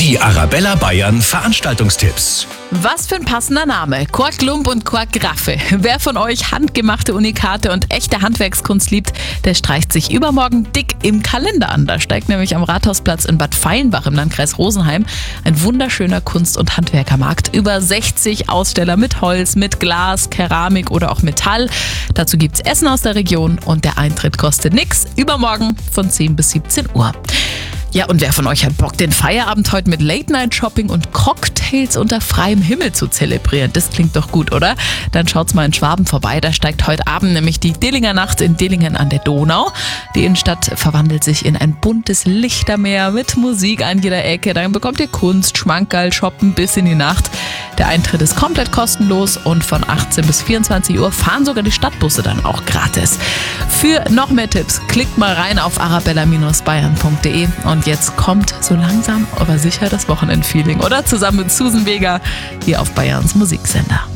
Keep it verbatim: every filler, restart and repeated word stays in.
Die Arabella Bayern Veranstaltungstipps. Was für ein passender Name. Chor Klump und Chor Graffe. Wer von euch handgemachte Unikate und echte Handwerkskunst liebt, der streicht sich übermorgen dick im Kalender an. Da steigt nämlich am Rathausplatz in Bad Feilenbach im Landkreis Rosenheim ein wunderschöner Kunst- und Handwerkermarkt. Über sechzig Aussteller mit Holz, mit Glas, Keramik oder auch Metall. Dazu gibt's Essen aus der Region und der Eintritt kostet nix. Übermorgen von zehn bis siebzehn Uhr. Ja, und wer von euch hat Bock, den Feierabend heute mit Late-Night-Shopping und Cocktails unter freiem Himmel zu zelebrieren? Das klingt doch gut, oder? Dann schaut's mal in Schwaben vorbei. Da steigt heute Abend nämlich die Dillinger Nacht in Dillingen an der Donau. Die Innenstadt verwandelt sich in ein buntes Lichtermeer mit Musik an jeder Ecke. Dann bekommt ihr Kunst, Schmankerl, Shoppen bis in die Nacht. Der Eintritt ist komplett kostenlos und von achtzehn bis vierundzwanzig Uhr fahren sogar die Stadtbusse dann auch gratis. Für noch mehr Tipps klickt mal rein auf arabella Bindestrich bayern punkt de und jetzt kommt so langsam, aber sicher das Wochenendfeeling, oder? Zusammen mit Susan Vega hier auf Bayerns Musiksender.